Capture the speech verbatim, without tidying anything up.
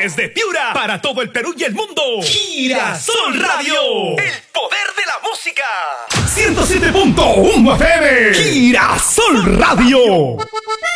Desde Piura, para todo el Perú y el mundo. Girasol Radio. El poder de la música. ciento siete punto uno F M. Girasol Radio.